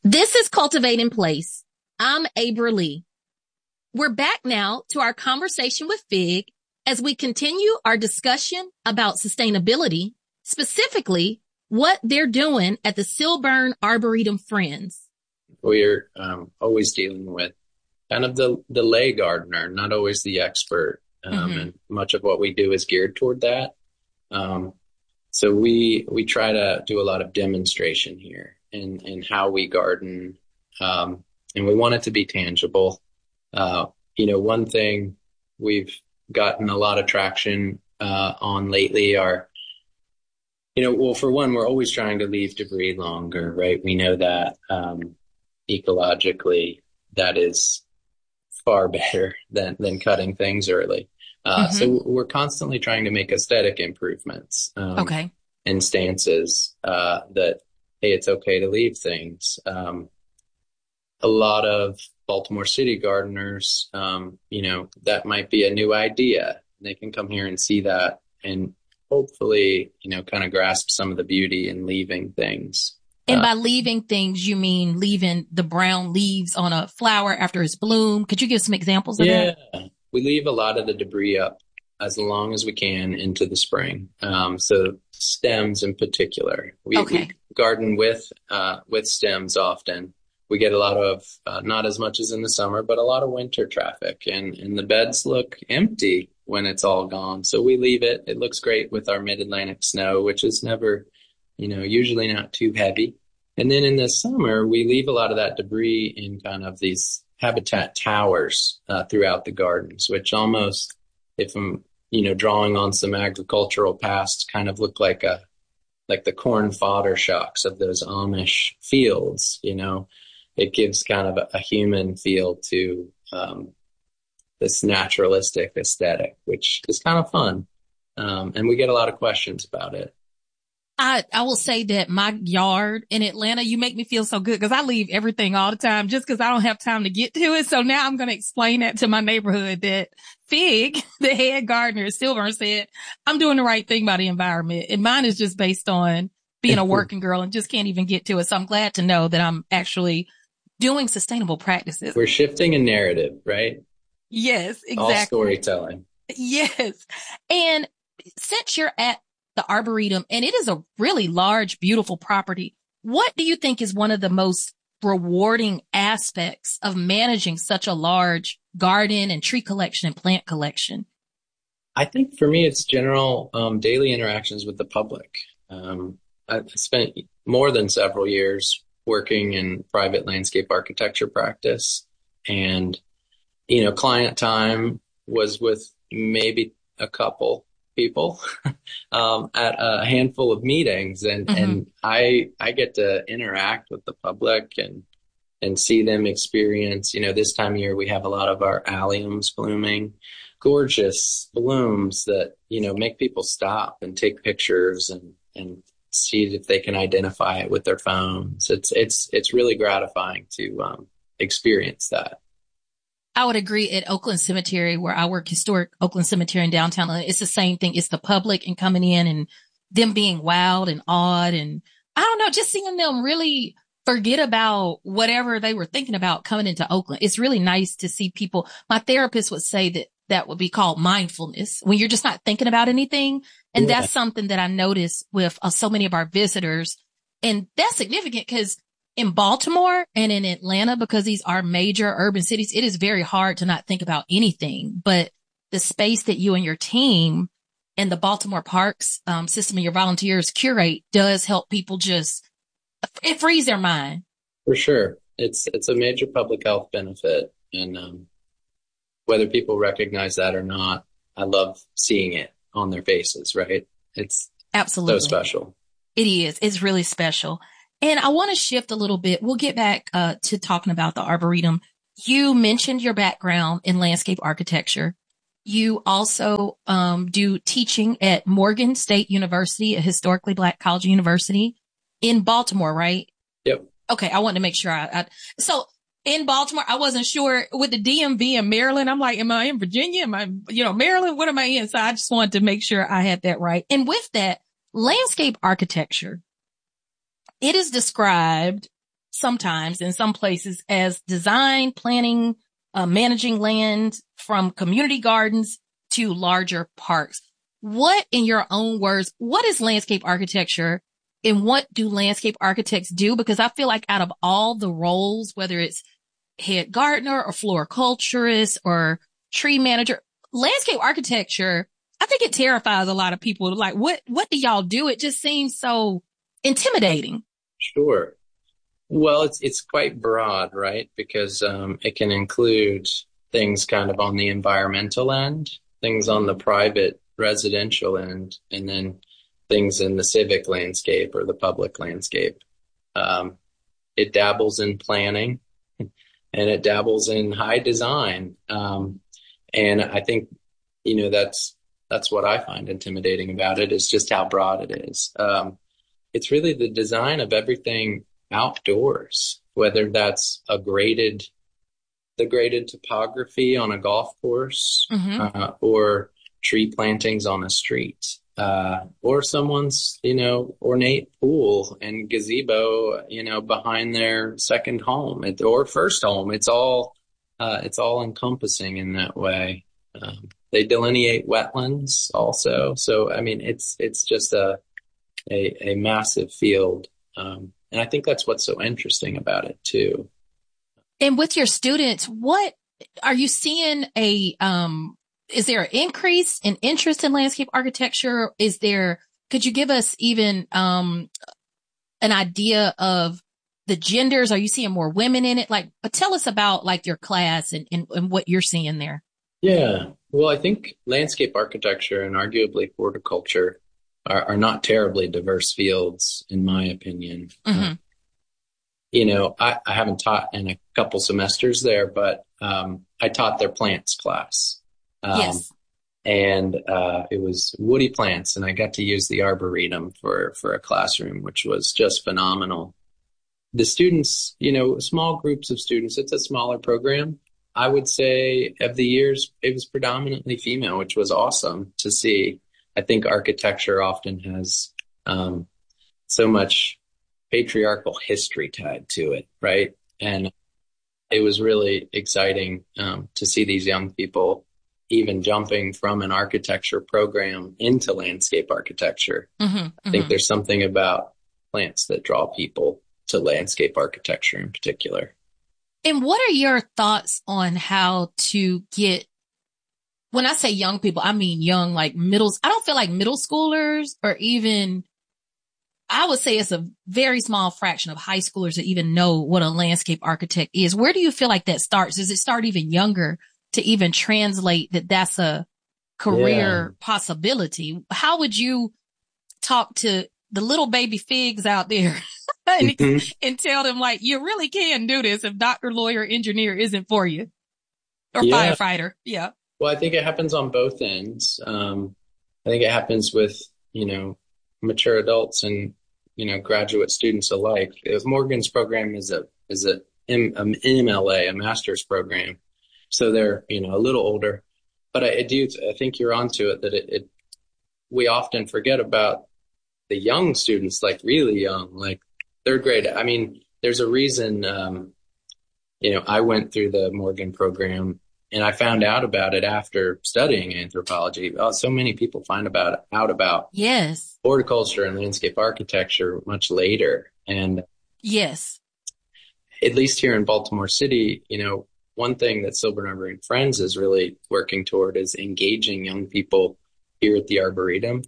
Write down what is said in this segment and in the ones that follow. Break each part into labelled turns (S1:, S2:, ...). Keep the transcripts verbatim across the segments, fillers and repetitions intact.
S1: This is Cultivate in Place. I'm Abra Lee. We're back now to our conversation with Fig as we continue our discussion about sustainability, specifically what they're doing at the Silburn Arboretum Friends.
S2: We're um, always dealing with kind of the, the lay gardener, not always the expert. Um, mm-hmm. And much of what we do is geared toward that. Um, so we we try to do a lot of demonstration here in, in how we garden. Um, and we want it to be tangible. Uh, you know, one thing we've gotten a lot of traction uh, on lately are, you know, well, for one, we're always trying to leave debris longer, right? We know that um, ecologically that is far better than, than cutting things early. Uh, mm-hmm. So we're constantly trying to make aesthetic improvements um,
S1: okay.
S2: and stances uh, that, hey, it's okay to leave things. Um, a lot of Baltimore City gardeners, um, you know, that might be a new idea. They can come here and see that and hopefully, you know, kind of grasp some of the beauty in leaving things.
S1: And uh, by leaving things, you mean leaving the brown leaves on a flower after it's bloomed. Could you give some examples of
S2: yeah,
S1: that?
S2: Yeah, we leave a lot of the debris up as long as we can into the spring. Um, so stems in particular, we,
S1: okay.
S2: we garden with, uh, with stems often. We get a lot of, uh, not as much as in the summer, but a lot of winter traffic, and, and the beds look empty when it's all gone. So we leave it. It looks great with our mid-Atlantic snow, which is never, you know, usually not too heavy. And then in the summer, we leave a lot of that debris in kind of these habitat towers uh, throughout the gardens, which almost, if I'm, you know, drawing on some agricultural past, kind of look like a, like the corn fodder shocks of those Amish fields, you know. It gives kind of a, a human feel to um, this naturalistic aesthetic, which is kind of fun. Um, and we get a lot of questions about it.
S1: I, I will say that my yard in Atlanta, you make me feel so good because I leave everything all the time just because I don't have time to get to it. So now I'm going to explain that to my neighborhood that Fig, the head gardener at Silburn, said, I'm doing the right thing by the environment. And mine is just based on being a working girl and just can't even get to it. So I'm glad to know that I'm actually doing sustainable practices.
S2: We're shifting a narrative, right?
S1: Yes, exactly.
S2: All storytelling.
S1: Yes. And since you're at the Arboretum, and it is a really large, beautiful property, what do you think is one of the most rewarding aspects of managing such a large garden and tree collection and plant collection?
S2: I think for me, it's general um, daily interactions with the public. Um, I've spent more than several years working in private landscape architecture practice, and, you know, client time was with maybe a couple people um, at a handful of meetings, and, mm-hmm. and I I get to interact with the public and and see them experience, you know, this time of year we have a lot of our alliums blooming, gorgeous blooms that, you know, make people stop and take pictures and and see if they can identify it with their phones. It's it's it's really gratifying to um, experience that.
S1: I would agree. At Oakland Cemetery, where I work, historic Oakland Cemetery in downtown, it's the same thing. It's the public and coming in and them being wild and odd. And I don't know, just seeing them really forget about whatever they were thinking about coming into Oakland. It's really nice to see people. My therapist would say that that would be called mindfulness, when you're just not thinking about anything. And yeah. That's something that I notice with uh, so many of our visitors. And that's significant because in Baltimore and in Atlanta, because these are major urban cities, it is very hard to not think about anything. But the space that you and your team and the Baltimore Parks um, system and your volunteers curate does help people just, it frees their mind.
S2: For sure. It's, it's a major public health benefit. And um, whether people recognize that or not, I love seeing it on their faces, right? It's
S1: absolutely
S2: so special.
S1: It is. It's really special. And I want to shift a little bit. We'll get back uh, to talking about the Arboretum. You mentioned your background in landscape architecture. You also um, do teaching at Morgan State University, a historically Black college university in Baltimore, right?
S2: Yep.
S1: Okay. I wanted to make sure I, I so in Baltimore, I wasn't sure with the D M V in Maryland. I'm like, am I in Virginia? Am I, you know, Maryland? What am I in? So I just wanted to make sure I had that right. And with that, landscape architecture, it is described sometimes in some places as design, planning, uh, managing land from community gardens to larger parks. What, in your own words, what is landscape architecture and what do landscape architects do? Because I feel like out of all the roles, whether it's head gardener or floriculturist or tree manager, landscape architecture, I think it terrifies a lot of people. Like, what, what do y'all do? It just seems so intimidating.
S2: Sure. Well, it's it's quite broad, right? Because um, it can include things kind of on the environmental end, things on the private residential end, and then things in the civic landscape or the public landscape. Um, it dabbles in planning and it dabbles in high design. Um, and I think, you know, that's that's what I find intimidating about it, is just how broad it is. Um, it's really the design of everything outdoors, whether that's a graded, the graded topography on a golf course, mm-hmm. uh, or tree plantings on a street, uh, or someone's, you know, ornate pool and gazebo, you know, behind their second home it, or first home. It's all, uh, it's all encompassing in that way. Um, they delineate wetlands also. So, I mean, it's, it's just a, a, a massive field. Um, and I think that's what's so interesting about it too.
S1: And with your students, what are you seeing a, um, is there an increase in interest in landscape architecture? Is there, could you give us even, um, an idea of the genders? Are you seeing more women in it? Like, tell us about like your class and, and, and what you're seeing there.
S2: Yeah. Well, I think landscape architecture and arguably horticulture are, are not terribly diverse fields, in my opinion. Mm-hmm. Uh, you know, I, I haven't taught in a couple semesters there, but um, I taught their plants class. Um,
S1: yes.
S2: And uh, it was woody plants, and I got to use the Arboretum for, for a classroom, which was just phenomenal. The students, you know, small groups of students, it's a smaller program. I would say of the years, it was predominantly female, which was awesome to see. I think architecture often has um, so much patriarchal history tied to it, right? And it was really exciting um, to see these young people even jumping from an architecture program into landscape architecture. Mm-hmm, mm-hmm. I think there's something about plants that draw people to landscape architecture in particular.
S1: And what are your thoughts on how to get, when I say young people, I mean young, like middle, I don't feel like middle schoolers or even, I would say it's a very small fraction of high schoolers that even know what a landscape architect is. Where do you feel like that starts? Does it start even younger to even translate that that's a career yeah. possibility? How would you talk to the little baby figs out there and, mm-hmm. and tell them like, you really can do this if doctor, lawyer, engineer isn't for you, or yeah. firefighter? Yeah.
S2: Well, I think it happens on both ends. Um, I think it happens with, you know, mature adults and, you know, graduate students alike. Morgan's program is a, is a M L A, a master's program. So they're, you know, a little older, but I, I do, I think you're onto it that it, it, we often forget about the young students, like really young, like third grade. I mean, there's a reason, um, you know, I went through the Morgan program and I found out about it after studying anthropology. Oh, so many people find about out about
S1: yes
S2: horticulture and landscape architecture much later. And
S1: yes,
S2: at least here in Baltimore City, you know, one thing that Silver and Arboretum Friends is really working toward is engaging young people here at the Arboretum.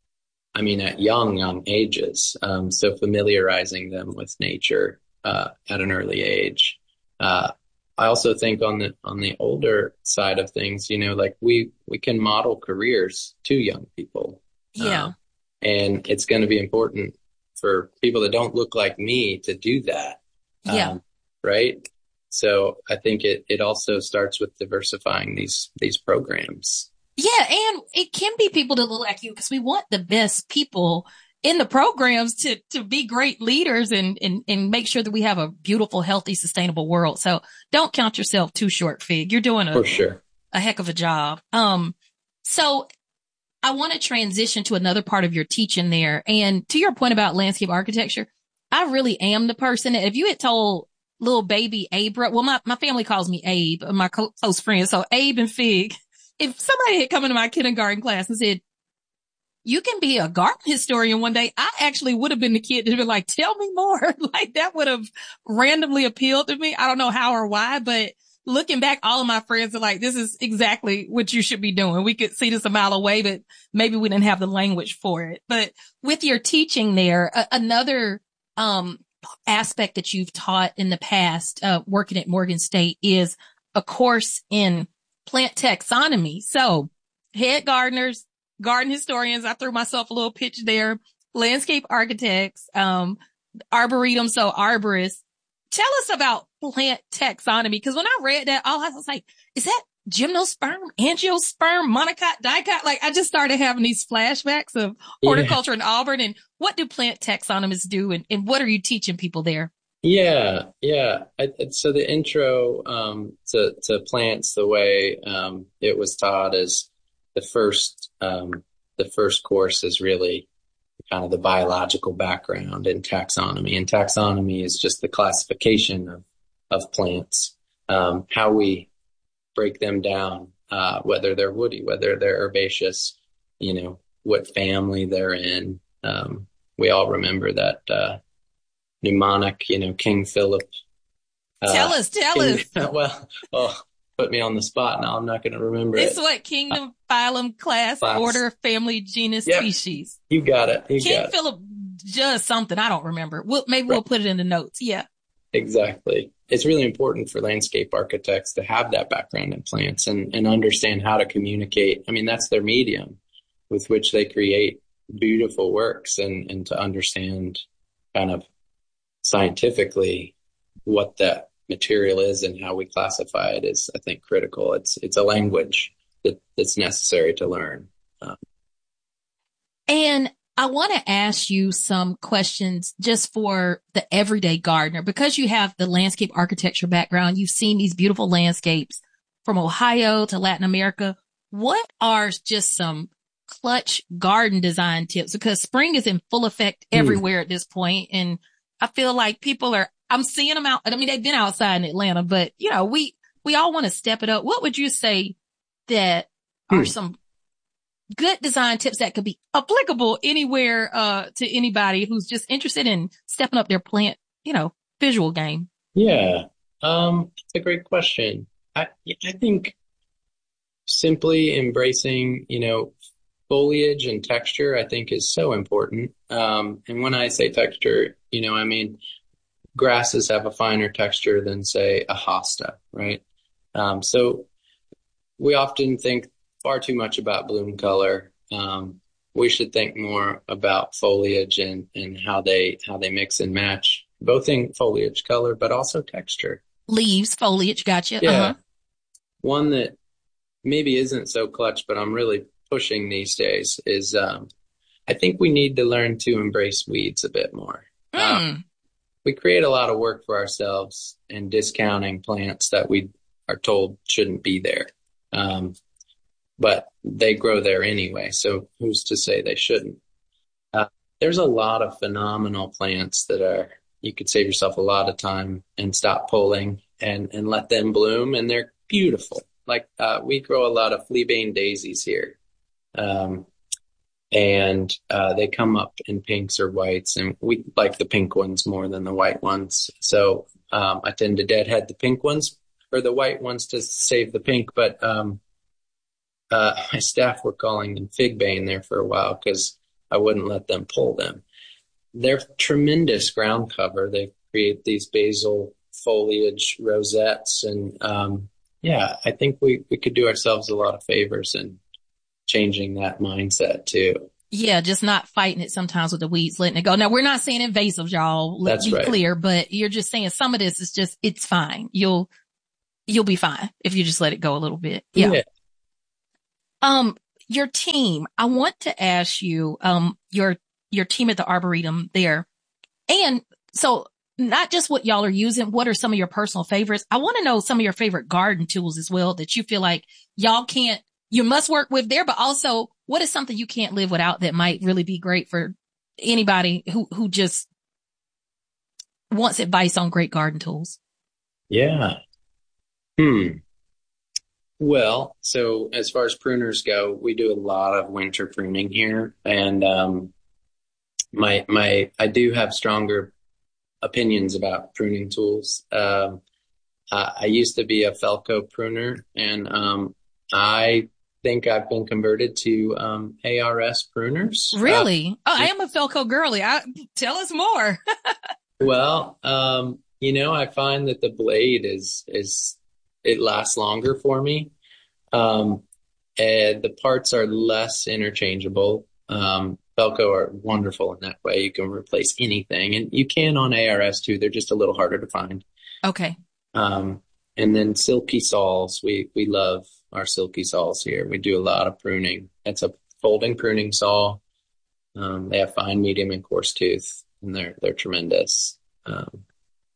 S2: I mean, at young, young ages. Um, so familiarizing them with nature uh, at an early age. Uh, I also think on the on the older side of things, you know, like we we can model careers to young people.
S1: Yeah.
S2: Uh, and it's going to be important for people that don't look like me to do that.
S1: Yeah.
S2: Um, right. So I think it, it also starts with diversifying these, these programs.
S1: Yeah. And it can be people that look like you because we want the best people in the programs to, to be great leaders and, and, and make sure that we have a beautiful, healthy, sustainable world. So don't count yourself too short, Fig. You're doing a,
S2: For sure.
S1: a heck of a job. Um, so I want to transition to another part of your teaching there. And to your point about landscape architecture, I really am the person that if you had told little baby Abra, well, my, my family calls me Abe, my co- close friend. So Abe and Fig, if somebody had come into my kindergarten class and said, you can be a garden historian one day, I actually would have been the kid to be like, tell me more. Like that would have randomly appealed to me. I don't know how or why, but looking back, all of my friends are like, this is exactly what you should be doing. We could see this a mile away, but maybe we didn't have the language for it. But with your teaching there, a- another, um, aspect that you've taught in the past, uh, working at Morgan State is a course in plant taxonomy. So head gardeners, garden historians, I threw myself a little pitch there, landscape architects, um, arboretum, so arborists. Tell us about plant taxonomy, because when I read that, all I was like, is that gymnosperm, angiosperm, monocot, dicot? Like I just started having these flashbacks of horticulture yeah. in Auburn. And what do plant taxonomists do? And, and what are you teaching people there?
S2: Yeah, yeah. I, so the intro um, to, to plants, the way um, it was taught is the first um, the first course is really kind of the biological background in taxonomy. And taxonomy is just the classification of, of plants, um, how we break them down, uh, whether they're woody, whether they're herbaceous, you know, what family they're in. Um, we all remember that uh, mnemonic, you know, King Philip.
S1: Uh, tell us, tell
S2: King,
S1: us.
S2: Well, oh, put me on the spot now. I'm not going to remember
S1: it's
S2: it.
S1: what? Kingdom, phylum, class, class, order, family, genus,
S2: yep.
S1: species.
S2: You got it. You
S1: King
S2: got
S1: Philip just something. I don't remember. We'll, maybe right. we'll put it in the notes. Yeah.
S2: Exactly. It's really important for landscape architects to have that background in plants and, and understand how to communicate. I mean, that's their medium with which they create beautiful works, and, and to understand kind of scientifically what that material is and how we classify it is, I think, critical. It's it's a language that, that's necessary to learn. Um,
S1: and I want to ask you some questions just for the everyday gardener, because you have the landscape architecture background. You've seen these beautiful landscapes from Ohio to Latin America. What are just some clutch garden design tips? Because spring is in full effect everywhere mm. at this point, and I feel like people are, I'm seeing them out. I mean, they've been outside in Atlanta, but you know, we, we all want to step it up. What would you say that mm. are some good design tips that could be applicable anywhere, uh, to anybody who's just interested in stepping up their plant, you know, visual game?
S2: Yeah. Um, it's a great question. I, I think simply embracing, you know, foliage and texture, I think is so important. Um, and when I say texture, you know, I mean, grasses have a finer texture than, say, a hosta, right? Um, so we often think far too much about bloom color. Um, we should think more about foliage and, and how they how they mix and match, both in foliage color, but also texture.
S1: Leaves, foliage, gotcha.
S2: Yeah.
S1: Uh-huh.
S2: One that maybe isn't so clutch, but I'm really pushing these days is um, I think we need to learn to embrace weeds a bit more.
S1: Mm.
S2: Um, we create a lot of work for ourselves in discounting plants that we are told shouldn't be there. Um, but they grow there anyway, so who's to say they shouldn't? Uh, there's a lot of phenomenal plants that are, you could save yourself a lot of time and stop pulling and, and let them bloom, and they're beautiful. Like, uh, we grow a lot of fleabane daisies here. Um, and, uh, they come up in pinks or whites, and we like the pink ones more than the white ones. So, um, I tend to deadhead the pink ones or the white ones to save the pink. But, um, uh, my staff were calling them figbane there for a while because I wouldn't let them pull them. They're tremendous ground cover. They create these basal foliage rosettes, and, um, yeah, I think we, we could do ourselves a lot of favors in changing that mindset too.
S1: Yeah, just not fighting it sometimes with the weeds, letting it go. Now, we're not saying invasive, y'all. Let's be right. clear, but you're just saying some of this is just, it's fine. You'll, you'll be fine if you just let it go a little bit. Yeah. yeah. Um, your team, I want to ask you, um, your, your team at the Arboretum there. And so not just what y'all are using, what are some of your personal favorites? I want to know some of your favorite garden tools as well that you feel like y'all can't, you must work with there, but also what is something you can't live without that might really be great for anybody who, who just wants advice on great garden tools.
S2: Yeah. Hmm. Well, so as far as pruners go, we do a lot of winter pruning here, and um, my my I do have stronger opinions about pruning tools. Um, I, I used to be a Felco pruner, and um, I think I've been converted to um, A R S pruners. Uh,
S1: Really? Oh, I am a Felco girly. I, tell us more.
S2: well, um, you know, I find that the blade is is it lasts longer for me. Um, and the parts are less interchangeable. Um, Felco are wonderful in that way. You can replace anything, and you can on A R S too. They're just a little harder to find.
S1: Okay.
S2: Um, and then silky saws. We we love our silky saws here. We do a lot of pruning. It's a folding pruning saw. Um, they have fine, medium, and coarse tooth, and they're they're tremendous. Um,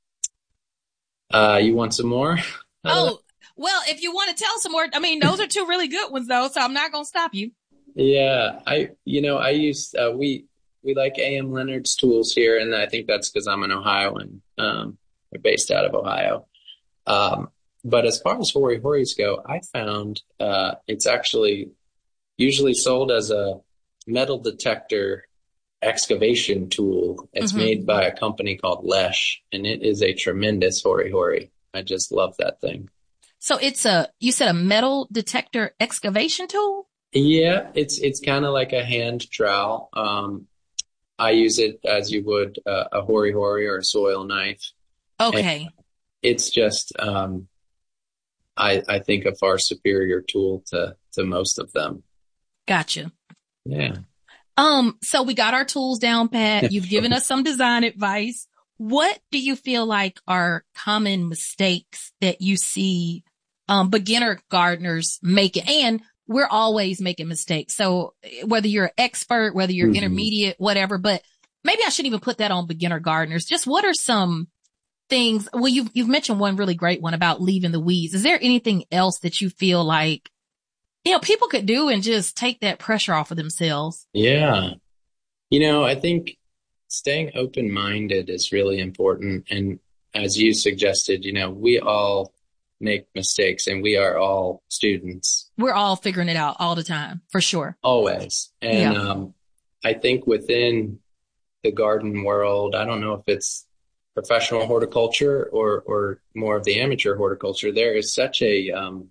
S2: uh, you want some more?
S1: Oh, well, if you want to tell some more, I mean, those are two really good ones though, so I'm not going to stop you.
S2: Yeah, I, you know, I use, uh, we, we like A M Leonard's tools here, and I think that's because I'm an Ohioan. Um, we're based out of Ohio. Um, but as far as Hori Horis go, I found, uh, it's actually usually sold as a metal detector excavation tool. It's
S1: Mm-hmm.
S2: made by a company called Lesh, and it is a tremendous Hori Hori. I just love that thing.
S1: So it's a, you said a metal detector excavation tool?
S2: Yeah, it's it's kind of like a hand trowel. Um, I use it as you would uh, a hori hori or a soil knife. And
S1: Okay.
S2: it's just, um, I I think a far superior tool to to most of them.
S1: Gotcha.
S2: Yeah.
S1: Um, so we got our tools down pat. You've given us some design advice. What do you feel like are common mistakes that you see, um, beginner gardeners making? And we're always making mistakes. So whether you're an expert, whether you're
S2: hmm
S1: intermediate, whatever, but maybe I shouldn't even put that on beginner gardeners. Just what are some things? Well, you've, you've mentioned one really great one about leaving the weeds. Is there anything else that you feel like, you know, people could do and just take that pressure off of themselves?
S2: Yeah. You know, I think staying open-minded is really important. And as you suggested, you know, we all make mistakes, and we are all students.
S1: We're all figuring it out all the time, for sure.
S2: Always. And
S1: Yeah.
S2: um, I think within the garden world, I don't know if it's professional horticulture or or more of the amateur horticulture, there is such a um,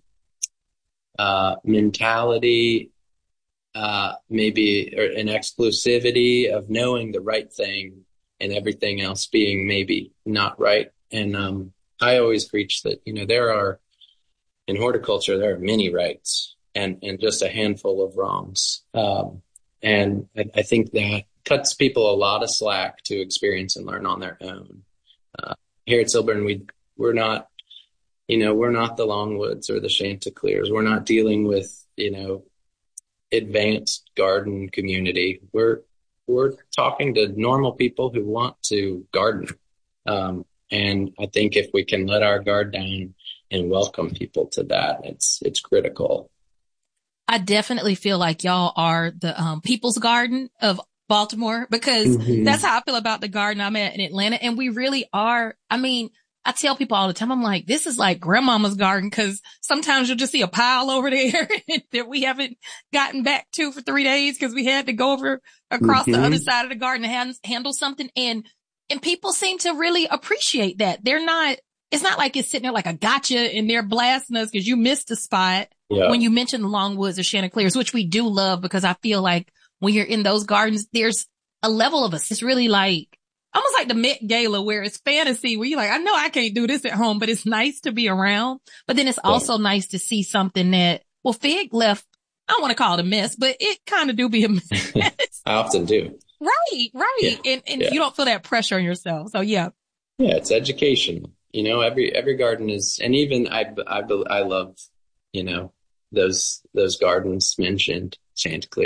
S2: uh, mentality, uh, maybe or an exclusivity of knowing the right thing and everything else being maybe not right. And um, I always preach that, you know, there are, in horticulture, there are many rights and, and just a handful of wrongs. Um, and I, I think that cuts people a lot of slack to experience and learn on their own. Uh, here at Silburn, we, we're not, you know, we're not the Longwoods or the Chanticleers. We're not dealing with, you know, advanced garden community. We're, we're talking to normal people who want to garden. Um, and I think if we can let our guard down and welcome people to that, it's, it's critical.
S1: I definitely feel like y'all are the um, people's garden of Baltimore, because
S2: Mm-hmm.
S1: that's how I feel about the garden I'm at in Atlanta. And we really are. I mean, I tell people all the time, I'm like, this is like grandmama's garden, because sometimes you'll just see a pile over there that we haven't gotten back to for three days because we had to go over across
S2: Mm-hmm.
S1: the other side of the garden and hand, handle something. And, and people seem to really appreciate that. They're not, it's not like it's sitting there like a gotcha and they're blasting us because you missed a spot.
S2: Yeah.
S1: When you mentioned the Longwoods or Chanticleers, which we do love, because I feel like when you're in those gardens, there's a level of us. It's really like, almost like the Met Gala, where it's fantasy, where you're like, I know I can't do this at home, but it's nice to be around. But then it's also nice to see something that, well, Fig left, I don't want to call it a mess, but it kind of do be a mess.
S2: I often do.
S1: Right, right.
S2: Yeah.
S1: And, and
S2: Yeah.
S1: you don't feel that pressure on yourself. So yeah.
S2: Yeah, it's education. You know, every every garden is, and even I I I love, you know, those those gardens mentioned, Chanticleer